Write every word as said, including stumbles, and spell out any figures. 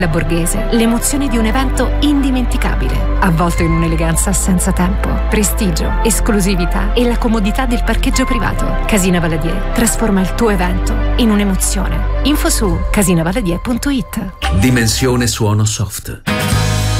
La Borghese, l'emozione di un evento indimenticabile, avvolto in un'eleganza senza tempo, prestigio, esclusività e la comodità del parcheggio privato. Casina Valadier trasforma il tuo evento in un'emozione. Info su casina valadier punto it. Dimensione Suono Soft.